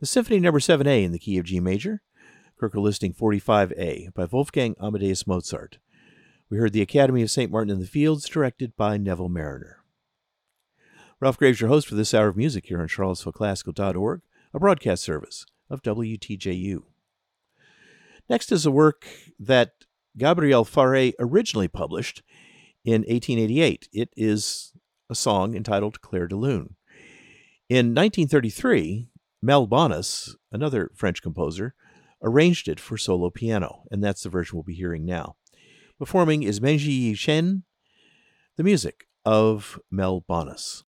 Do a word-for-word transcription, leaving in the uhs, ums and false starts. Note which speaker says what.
Speaker 1: The Symphony Number seven A in the key of G major, Kircher Listing forty-five A by Wolfgang Amadeus Mozart. We heard the Academy of Saint Martin in the Fields, directed by Neville Mariner. Ralph Graves, your host for this hour of music here on Charlottesville Classical dot org, a broadcast service of W T J U. Next is a work that Gabriel Fauré originally published in eighteen eighty-eight. It is a song entitled Clair de Lune. In nineteen thirty-three, Mel Bonis, another French composer, arranged it for solo piano, and that's the version we'll be hearing now. Performing is Menji Chen, the music of Mel Bonis.